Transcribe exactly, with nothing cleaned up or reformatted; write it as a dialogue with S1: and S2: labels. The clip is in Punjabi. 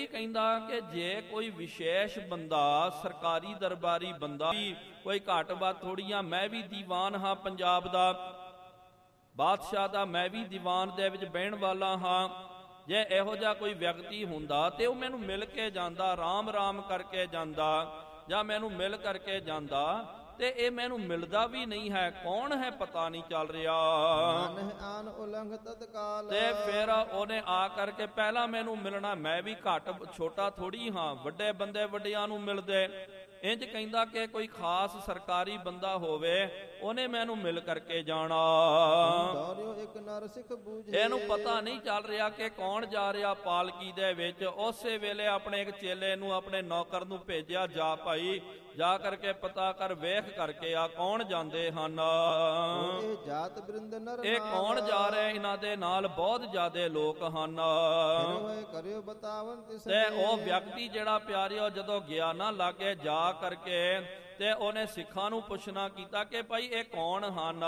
S1: ਵੀ ਕਹਿੰਦਾ ਕਿ ਜੇ ਕੋਈ ਵਿਸ਼ੇਸ਼ ਬੰਦਾ, ਸਰਕਾਰੀ ਦਰਬਾਰੀ ਬੰਦਾ, ਕੋਈ ਘੱਟ ਵੱਧ ਥੋੜੀਆਂ, ਮੈਂ ਵੀ ਦੀਵਾਨ ਹਾਂ ਪੰਜਾਬ ਦਾ, ਬਾਦਸ਼ਾਹ ਦਾ ਮੈਂ ਵੀ ਦੀਵਾਨ ਦੇ ਵਿੱਚ ਬਹਿਣ ਵਾਲਾ ਹਾਂ, ਜੇ ਇਹੋ ਜਿਹਾ ਕੋਈ ਵਿਅਕਤੀ ਹੁੰਦਾ ਤੇ ਉਹ ਮੈਨੂੰ ਮਿਲ ਕੇ ਜਾਂਦਾ, ਰਾਮ ਰਾਮ ਕਰਕੇ ਜਾਂਦਾ, ਜਾਂ ਮੈਨੂੰ ਮਿਲ ਕਰਕੇ ਜਾਂਦਾ, ਤੇ ਇਹ ਮੈਨੂੰ ਮਿਲਦਾ ਵੀ ਨਹੀਂ ਹੈ, ਕੌਣ ਹੈ ਪਤਾ ਨਹੀਂ ਚੱਲ ਰਿਹਾ।
S2: ਆਨ ਉਲੰਘ ਤਤਕਾਲ,
S1: ਤੇ ਫਿਰ ਉਹਨੇ ਆ ਕਰਕੇ ਪਹਿਲਾਂ ਮੈਨੂੰ ਮਿਲਣਾ, ਮੈਂ ਵੀ ਘੱਟ ਛੋਟਾ ਥੋੜੀ ਹਾਂ, ਵੱਡੇ ਬੰਦੇ ਵੱਡਿਆਂ ਨੂੰ ਮਿਲਦੇ, ਇੰਜ ਕਹਿੰਦਾ ਕਿ ਕੋਈ ਖਾਸ ਸਰਕਾਰੀ ਬੰਦਾ ਹੋਵੇ, ਉਹਨੇ ਮੈਨੂੰ ਮਿਲ ਕਰਕੇ ਜਾਣਾ।
S2: ਇੱਕ ਨਰ ਸਿੱਖ ਬੂਝੇ,
S1: ਇਹਨੂੰ ਪਤਾ ਨਹੀਂ ਚੱਲ ਰਿਹਾ ਕਿ ਕੌਣ ਜਾ ਰਿਹਾ ਪਾਲਕੀ ਦੇ ਵਿੱਚ। ਉਸੇ ਵੇਲੇ ਆਪਣੇ ਇੱਕ ਚੇਲੇ ਨੂੰ, ਆਪਣੇ ਨੌਕਰ ਨੂੰ ਭੇਜਿਆ, ਜਾ ਭਾਈ ਜਾ ਕਰਕੇ ਪਤਾ ਕਰ, ਵੇਖ ਕਰਕੇ ਆ ਕੌਣ ਜਾਂਦੇ ਹਨ,
S2: ਇਹ ਜਾਤ ਬ੍ਰਿੰਦ ਨਰ,
S1: ਇਹ ਕੌਣ ਜਾ ਰਹੇ, ਇਹਨਾਂ ਦੇ ਨਾਲ ਬਹੁਤ ਜ਼ਿਆਦੇ ਲੋਕ ਹਨ।
S2: ਕਰਿਓ ਬਤਾਵਨ ਤਿਸ,
S1: ਤੇ ਉਹ ਵਿਅਕਤੀ ਜਿਹੜਾ ਪਿਆਰਿਓ ਜਦੋਂ ਗਿਆ ਨਾ ਲਾਗੇ ਜਾ ਕਰਕੇ, ਤੇ ਉਹਨੇ ਸਿੱਖਾਂ ਨੂੰ ਪੁੱਛਣਾ ਕੀਤਾ ਕਿ ਭਾਈ ਇਹ ਕੌਣ ਹਨ।